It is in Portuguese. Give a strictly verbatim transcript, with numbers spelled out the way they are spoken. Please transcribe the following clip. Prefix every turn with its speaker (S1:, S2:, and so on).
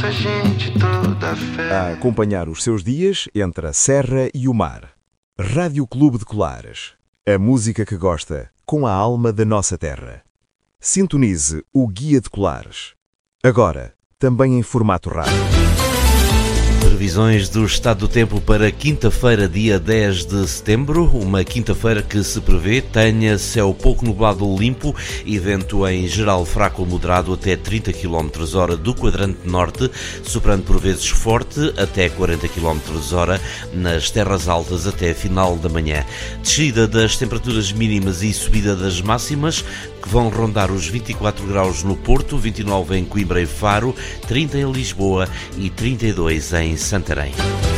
S1: a gente toda fé.
S2: A acompanhar os seus dias entre a serra e o mar. Rádio Clube de Colares. A música que gosta, com a alma da nossa terra. Sintonize o Guia de Colares. Agora, também em formato rádio.
S3: Previsões do estado do tempo para quinta-feira, dia dez de setembro, uma quinta-feira que se prevê tenha céu pouco nublado limpo e vento em geral fraco ou moderado até trinta quilómetros hora do quadrante norte, soprando por vezes forte até quarenta quilómetros hora nas terras altas até final da manhã. Descida das temperaturas mínimas e subida das máximas, que vão rondar os vinte e quatro graus no Porto, vinte e nove em Coimbra e Faro, trinta em Lisboa e trinta e dois em Santarém.